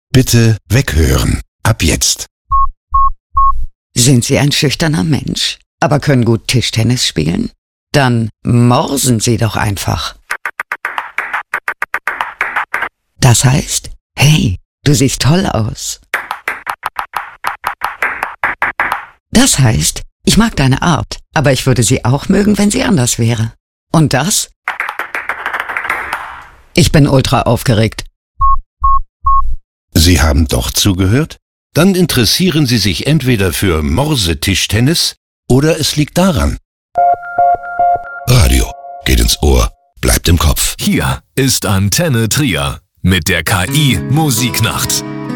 Bitte weghören. Ab jetzt. Sind Sie ein schüchterner Mensch, aber können gut Tischtennis spielen? Dann morsen Sie doch einfach. Das heißt, hey, du siehst toll aus. Das heißt, ich mag deine Art, aber ich würde sie auch mögen, wenn sie anders wäre. Und das? Ich bin ultra aufgeregt. Sie haben doch zugehört? Dann interessieren Sie sich entweder für Morsetischtennis oder es liegt daran. Radio geht ins Ohr, bleibt im Kopf. Hier ist Antenne Trier mit der KI Musiknacht.